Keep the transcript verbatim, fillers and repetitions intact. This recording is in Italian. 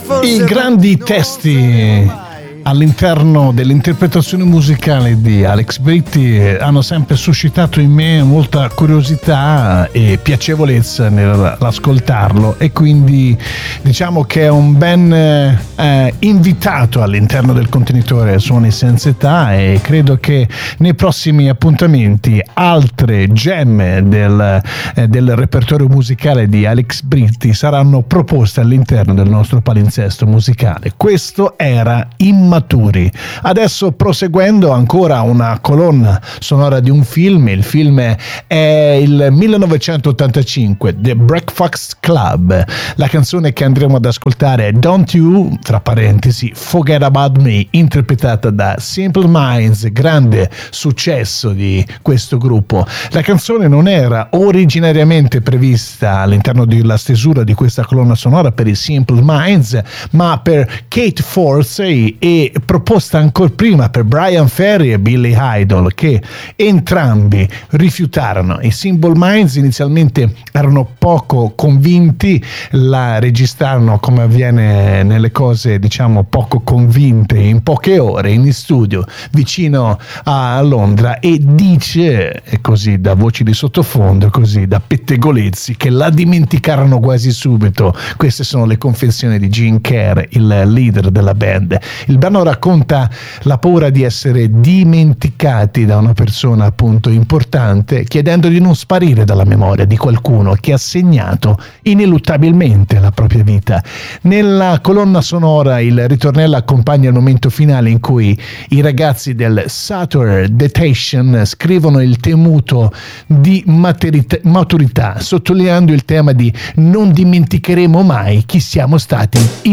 I grandi testi all'interno dell'interpretazione musicale di Alex Britti hanno sempre suscitato in me molta curiosità e piacevolezza nell'ascoltarlo, e quindi diciamo che è un ben eh, invitato all'interno del contenitore Suoni Senza Età, e credo che nei prossimi appuntamenti altre gemme del, eh, del repertorio musicale di Alex Britti saranno proposte all'interno del nostro palinsesto musicale. Questo era Immaturi. Adesso, proseguendo, ancora una colonna sonora di un film. Il film è il millenovecentottantacinque, The Breakfast Club. La canzone che andremo ad ascoltare è Don't You, tra parentesi, Forget About Me, interpretata da Simple Minds, grande successo di questo gruppo. La canzone non era originariamente prevista all'interno della stesura di questa colonna sonora per i Simple Minds, ma per Kate Forsey, e proposta ancora prima per Brian Ferry e Billy Idol, che entrambi rifiutarono. I Simple Minds inizialmente erano poco convinti, la registrarono, come avviene nelle cose diciamo poco convinte, in poche ore in studio vicino a Londra, e dice, e così da voci di sottofondo, così da pettegolezzi, che la dimenticarono quasi subito. Queste sono le confessioni di Gene Kerr, il leader della band. Il brano racconta la paura di essere dimenticati da una persona appunto importante, chiedendo di non sparire dalla memoria di qualcuno che ha segnato ineluttabilmente la propria vita. Nella colonna sonora il ritornello accompagna il momento finale in cui i ragazzi del Sutter Detention scrivono il temuto di maturità, maturità sottolineando il tema di non dimenticheremo mai chi siamo stati